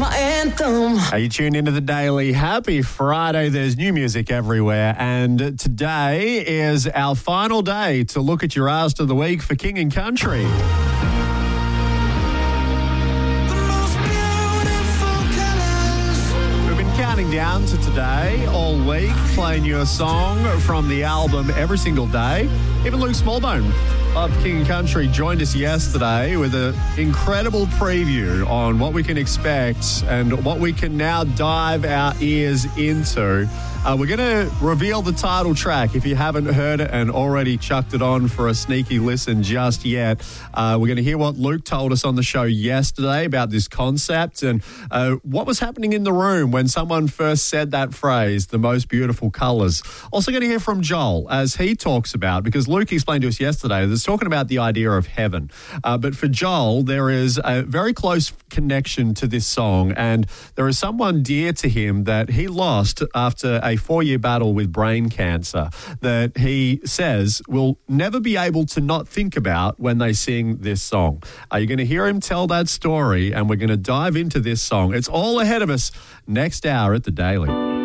my anthem. Are you tuned into the Daily? Happy Friday. There's new music everywhere. And today is our final day to look at your Ask of the Week for King and Country. We've been counting down to today all week, playing you a song from the album every single day. Even Luke Smallbone of King and Country joined us yesterday with an incredible preview on what we can expect and what we can now dive our ears into. We're going to reveal the title track if you haven't heard it and already chucked it on for a sneaky listen just yet. We're going to hear what Luke told us on the show yesterday about this concept and what was happening in the room when someone first said that phrase, the most beautiful colours. Also going to hear from Joel as he talks about, because Luke explained to us yesterday, there's talking about the idea of heaven. But for Joel, there is a very close connection to this song, and there is someone dear to him that he lost after a 4-year battle with brain cancer that he says will never be able to not think about when they sing this song. You're going to hear him tell that story, and we're going to dive into this song. It's all ahead of us next hour at The Daily.